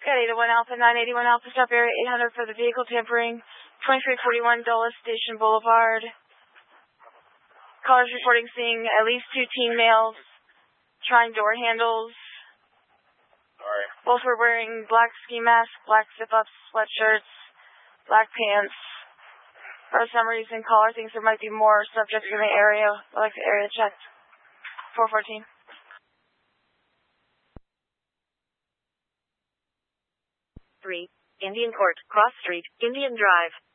Got 801 Alpha, 981 Alpha, stop area 800 for the vehicle tampering. 2341 Dulles Station Boulevard. Callers reporting seeing at least 2 teen males trying door handles. Sorry. Both were wearing black ski masks, black zip-ups, sweatshirts, black pants. For some reason, caller thinks there might be more subjects in the area. I'd like the area checked. 414. 3. Indian Court, Cross Street, Indian Drive.